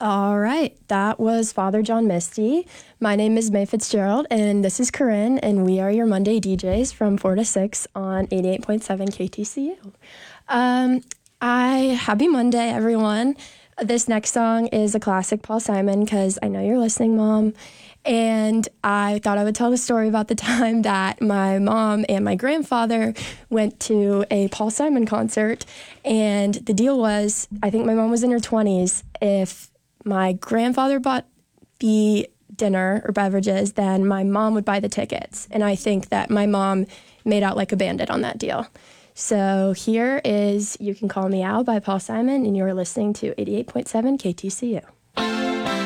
All right, that was Father John Misty. My name is May Fitzgerald, and this is Corinne, and we are your Monday DJs from 4 to 6 on 88.7 KTCU. Happy Monday, everyone. This next song is a classic Paul Simon, because I know you're listening, Mom. And I thought I would tell the story about the time that my mom and my grandfather went to a Paul Simon concert. And the deal was, I think my mom was in her 20s. If my grandfather bought the dinner or beverages, then my mom would buy the tickets. And I think that my mom made out like a bandit on that deal. So here is You Can Call Me Al by Paul Simon, and you're listening to 88.7 KTCU.